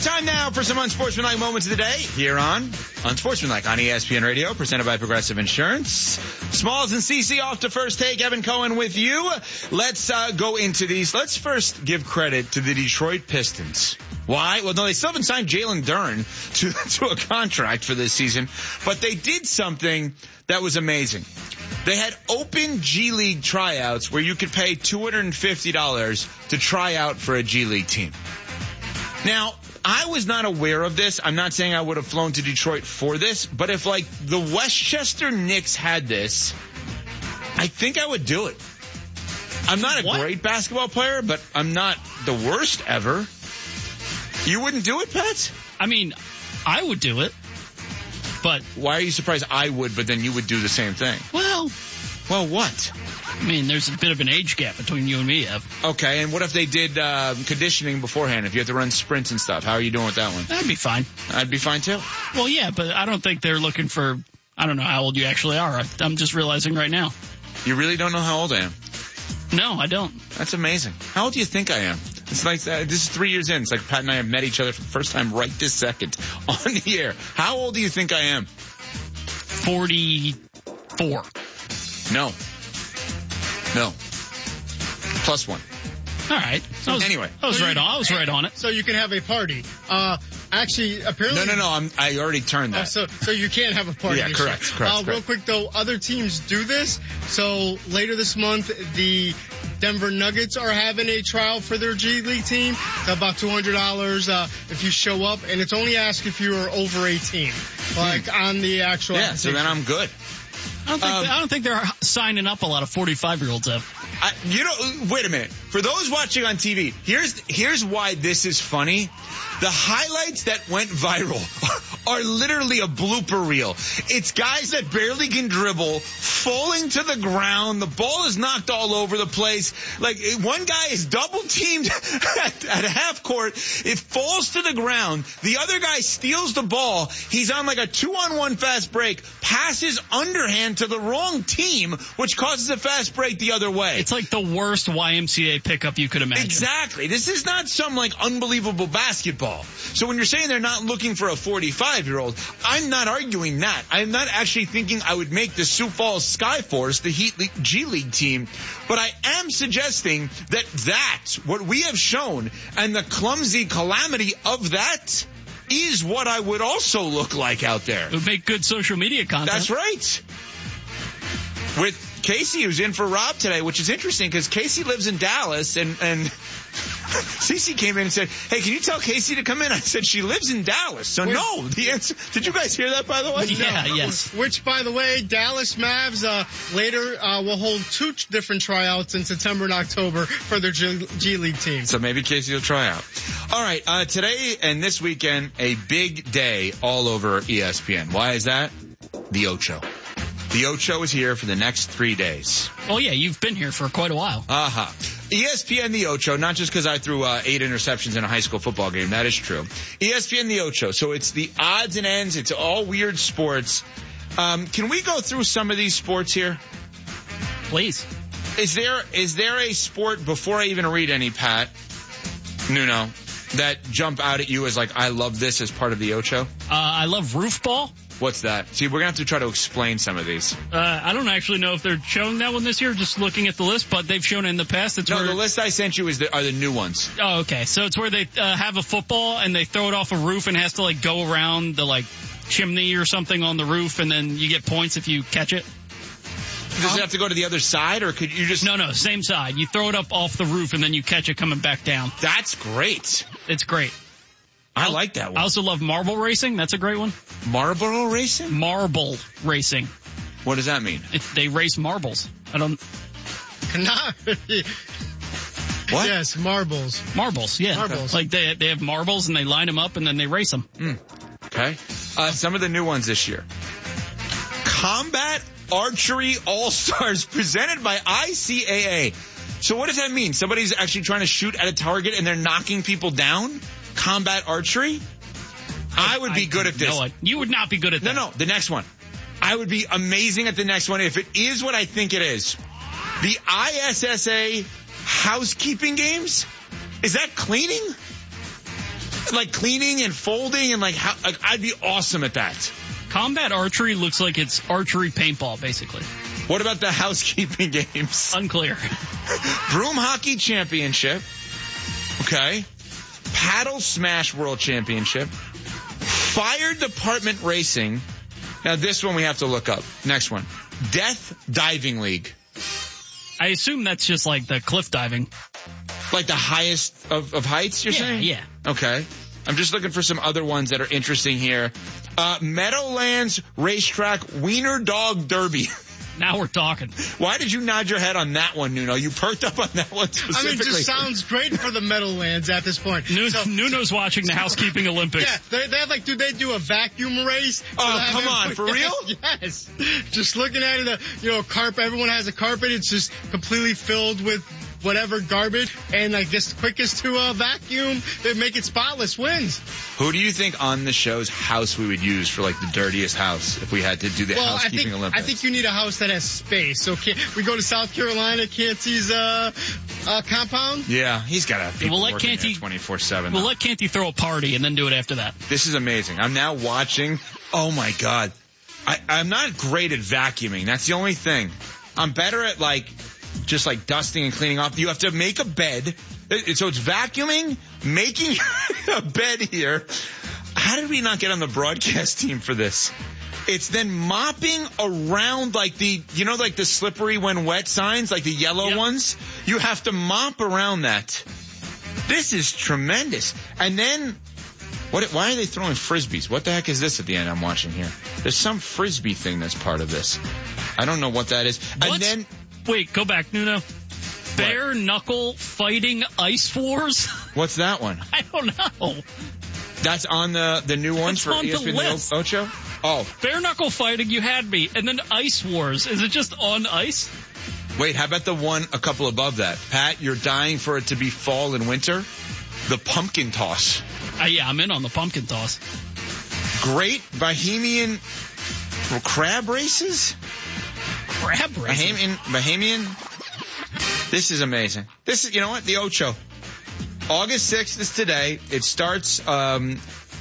Time now for some unsportsmanlike moments of the day here on Unsportsmanlike on ESPN Radio, presented by Progressive Insurance. Smalls and CC off to first take. Evan Cohen with you. Let's go into these. Let's first give credit to the Detroit Pistons. Why? Well, no, they still haven't signed Jalen Duren to a contract for this season, but they did something that was amazing. They had open G League tryouts where you could pay $250 to try out for a G League team. Now, I was not aware of this. I'm not saying I would have flown to Detroit for this, but if, like, the Westchester Knicks had this, I think I would do it. I'm not a great basketball player, but I'm not the worst ever. You wouldn't do it, Pat? I mean, I would do it, but... Why are you surprised I would, but then you would do the same thing? Well, what? I mean, there's a bit of an age gap between you and me, Ev. Okay, and what if they did conditioning beforehand? If you had to run sprints and stuff, how are you doing with that one? That'd be fine. I'd be fine, too. Well, yeah, but I don't think they're looking for... I don't know how old you actually are. I'm just realizing right now. You really don't know how old I am? No, I don't. That's amazing. How old do you think I am? It's like, this is 3 years in. It's like Pat and I have met each other for the first time right this second on the air. How old do you think I am? 44. No. Plus one. All right. Anyway. I was right on it. So you can have a party. Actually, apparently... No. I already turned that. So you can't have a party. Yeah, correct. Real quick, though, other teams do this. So later this month, the Denver Nuggets are having a trial for their G League team. It's about $200 if you show up, and it's only asked if you are over 18, on the actual application. So then I'm good. I don't think they're signing up a lot of 45-year-olds up. Wait a minute. For those watching on TV, here's why this is funny. The highlights that went viral are literally a blooper reel. It's guys that barely can dribble, falling to the ground. The ball is knocked all over the place. Like, one guy is double teamed at half court. It falls to the ground. The other guy steals the ball. He's on like a 2-on-1 fast break, passes underhand to the wrong team, which causes a fast break the other way. It's like the worst YMCA pickup you could imagine. Exactly. This is not some like unbelievable basketball. So when you're saying they're not looking for a 45-year-old, I'm not arguing that. I'm not actually thinking I would make the Sioux Falls Skyforce the Heat G League team, but I am suggesting that what we have shown and the clumsy calamity of that is what I would also look like out there. It would make good social media content. That's right. With Casey, who's in for Rob today, which is interesting because Casey lives in Dallas, and Cece came in and said, hey, can you tell Casey to come in? I said, she lives in Dallas. So no, the answer, did you guys hear that, by the way? Yeah, yes. Which, by the way, Dallas Mavs later will hold two different tryouts in September and October for their G League team. So maybe Casey will try out. All right, today and this weekend, a big day all over ESPN. Why is that? The Ocho. The Ocho is here for the next 3 days. Oh, yeah, you've been here for quite a while. ESPN The Ocho, not just because I threw 8 interceptions in a high school football game. That is true. ESPN The Ocho. So it's the odds and ends. It's all weird sports. Can we go through some of these sports here? Please. Is there a sport, before I even read any, Pat, Nuno, that jump out at you as like, I love this as part of the Ocho? I love roof ball. What's that? See, we're going to have to try to explain some of these. I don't actually know if they're showing that one this year, just looking at the list, but they've shown it in the past. The list I sent you are the new ones. Oh, okay. So it's where they have a football and they throw it off a roof and it has to like go around the like chimney or something on the roof, and then you get points if you catch it. Does it have to go to the other side, or could you just... No, same side. You throw it up off the roof and then you catch it coming back down. That's great. It's great. I like that one. I also love marble racing. That's a great one. Marlboro racing? Marble racing. What does that mean? They race marbles. I don't... What? Yes, marbles. Marbles, yeah. Marbles. Like they have marbles and they line them up and then they race them. Okay. Some of the new ones this year. Combat Archery All-Stars presented by ICAA. So what does that mean? Somebody's actually trying to shoot at a target and they're knocking people down? Combat archery? I would be good at this. No, you would not be good at that. No, the next one. I would be amazing at the next one if it is what I think it is. The ISSA housekeeping games? Is that cleaning? like cleaning and folding and like I'd be awesome at that. Combat archery looks like it's archery paintball, basically. What about the housekeeping games? Unclear. Broom hockey championship. Okay. Paddle smash world championship. Fire department racing. Now this one we have to look up. Next one. Death diving league. I assume that's just like the cliff diving. Like the highest of heights, you're saying? Yeah. Okay. I'm just looking for some other ones that are interesting here. Meadowlands Racetrack Wiener Dog Derby. Now we're talking. Why did you nod your head on that one, Nuno? You perked up on that one specifically. I mean, it just sounds great for the Meadowlands at this point. Nuno's watching the housekeeping Olympics. Yeah, they have do they do a vacuum race? Oh, come on, for real? Yes. Just looking at it, carpet, everyone has a carpet. It's just completely filled with whatever garbage, and I guess the quickest to vacuum, they make it spotless wins. Who do you think on the show's house we would use for like the dirtiest house if we had to do the housekeeping Olympics? I think you need a house that has space. So we go to South Carolina, Canty's compound? Yeah, he's got to have people working there 24/7. We'll let Canty throw a party and then do it after that. This is amazing. I'm now watching. Oh my God. I'm not great at vacuuming. That's the only thing. I'm better at just dusting and cleaning off. You have to make a bed. So it's vacuuming, making a bed here. How did we not get on the broadcast team for this? It's then mopping around the slippery when wet signs, like the yellow ones. You have to mop around that. This is tremendous. And then, why are they throwing frisbees? What the heck is this at the end I'm watching here? There's some frisbee thing that's part of this. I don't know what that is. And then... Wait, go back, Nuno. Bare knuckle fighting ice wars? What's that one? I don't know. That's on the new ones for ESPN Ocho? Oh. Bare knuckle fighting, you had me. And then ice wars. Is it just on ice? Wait, how about the one a couple above that? Pat, you're dying for it to be fall and winter? The pumpkin toss. Yeah, I'm in on the pumpkin toss. Great Bahamian crab races? Crab races? Bahamian? This is amazing. This is, you know what? The Ocho. August 6th is today. It starts on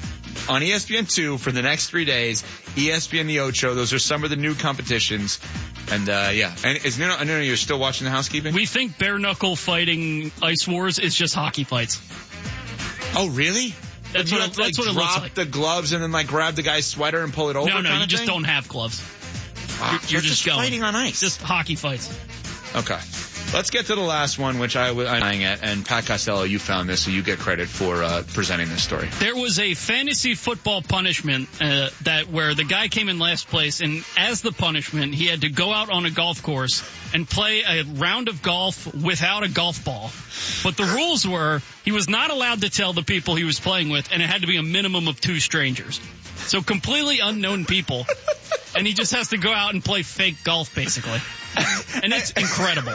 ESPN2 for the next 3 days. ESPN The Ocho. Those are some of the new competitions. And, yeah. And is Nuno, you're still watching the housekeeping? We think bare knuckle fighting ice wars is just hockey fights. Oh, really? That's what it looks like. Drop the gloves and then grab the guy's sweater and pull it over? No, you just don't have gloves. You're just going. Fighting on ice. Just hockey fights. Okay. Let's get to the last one, which I'm eyeing at. And Pat Costello, you found this, so you get credit for presenting this story. There was a fantasy football punishment where the guy came in last place, and as the punishment, he had to go out on a golf course and play a round of golf without a golf ball. But the rules were he was not allowed to tell the people he was playing with, and it had to be a minimum of 2 strangers. So completely unknown people. And he just has to go out and play fake golf, basically. And it's incredible.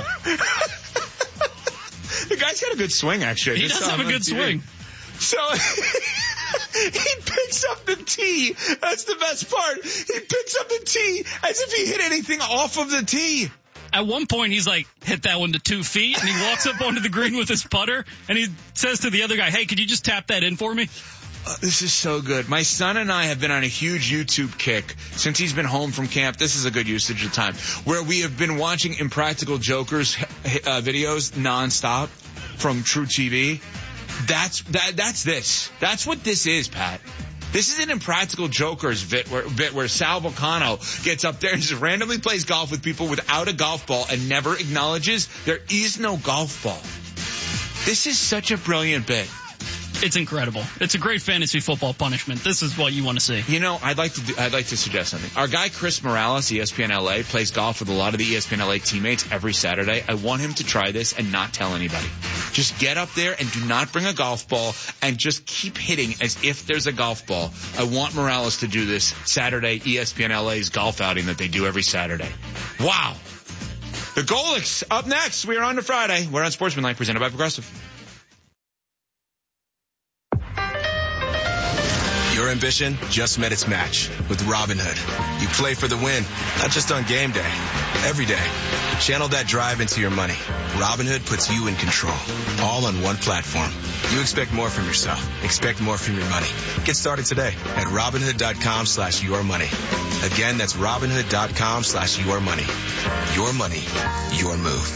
The guy's got a good swing, actually. He does have a good swing. So he picks up the tee. That's the best part. He picks up the tee as if he hit anything off of the tee. At one point, he's like, hit that one to 2 feet, and he walks up onto the green with his putter, and he says to the other guy, hey, could you just tap that in for me? This is so good. My son and I have been on a huge YouTube kick since he's been home from camp. This is a good usage of time, where we have been watching Impractical Jokers videos nonstop from True TV. That's this. That's what this is, Pat. This is an Impractical Jokers bit where Sal Vulcano gets up there and just randomly plays golf with people without a golf ball and never acknowledges there is no golf ball. This is such a brilliant bit. It's incredible. It's a great fantasy football punishment. This is what you want to see. You know, I'd like to suggest something. Our guy Chris Morales, ESPN LA, plays golf with a lot of the ESPN LA teammates every Saturday. I want him to try this and not tell anybody. Just get up there and do not bring a golf ball and just keep hitting as if there's a golf ball. I want Morales to do this Saturday, ESPN LA's golf outing that they do every Saturday. Wow. The Golics up next. We are on to Friday. We're on Sportsmanlike, presented by Progressive. Your ambition just met its match with Robinhood. You play for the win, not just on game day, every day. Channel that drive into your money. Robinhood puts you in control, all on one platform. You expect more from yourself. Expect more from your money. Get started today at Robinhood.com/yourmoney. Again, that's Robinhood.com/yourmoney. Your money, your move.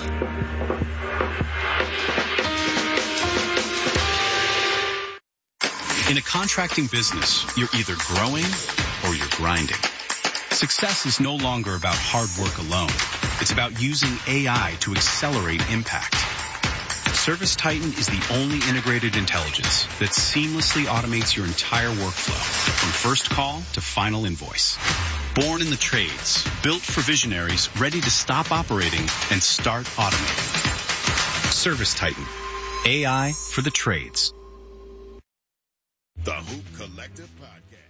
In a contracting business, you're either growing or you're grinding. Success is no longer about hard work alone. It's about using AI to accelerate impact. ServiceTitan is the only integrated intelligence that seamlessly automates your entire workflow, from first call to final invoice. Born in the trades, built for visionaries ready to stop operating and start automating. ServiceTitan, AI for the trades. The Hoop Collective Podcast.